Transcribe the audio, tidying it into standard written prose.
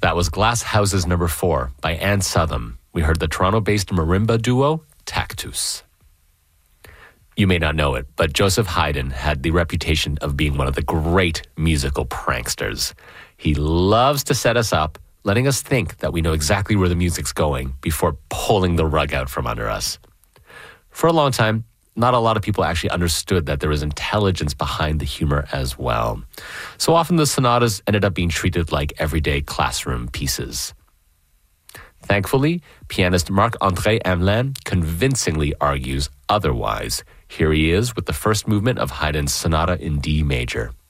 That was Glass Houses No. 4 by Anne Southam. We heard the Toronto-based marimba duo Tactus. You may not know it, but Joseph Haydn had the reputation of being one of the great musical pranksters. He loves to set us up, letting us think that we know exactly where the music's going before pulling the rug out from under us. For a long time, not a lot of people actually understood that there was intelligence behind the humor as well. So often the sonatas ended up being treated like everyday classroom pieces. Thankfully, pianist Marc-André Hamelin convincingly argues otherwise. Here he is with the first movement of Haydn's Sonata in D major.